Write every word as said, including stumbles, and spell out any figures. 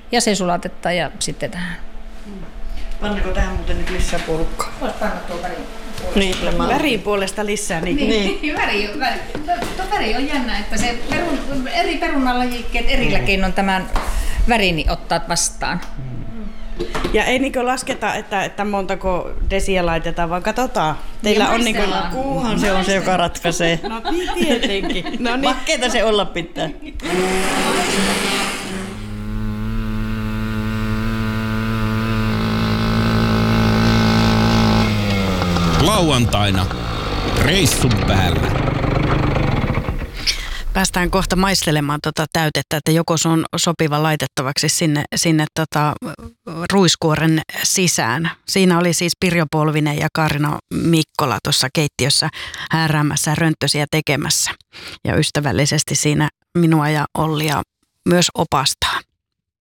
ja se sulatetaan ja sitten tähän. Pannako tähän muuten nyt lisää porukkaa? Voisi panna tuo värin puolesta. Niin, värin puolesta lisää. Niin. Niin, niin. Väri, väri. Tuo väri on jännä, että se perun, eri perunalajikkeet erillä keinoin tämän värini ottaa vastaan. Ja ei niinku lasketa, että, että montako desiä laitetaan, vaan katsotaan. Teillä ja on niinku... Kuuhan se on se, joka ratkaisee. No tietenkin. No niin. Vakkeita se olla pitää. Lauantaina reissun päällä. Päästään kohta maistelemaan tuota täytettä, että joko se on sopiva laitettavaksi sinne, sinne tota ruiskuoren sisään. Siinä oli siis Pirjo Polvinen ja Kaarina Mikkola tuossa keittiössä hääräämässä rönttösiä tekemässä. Ja ystävällisesti siinä minua ja Ollia myös opastaa.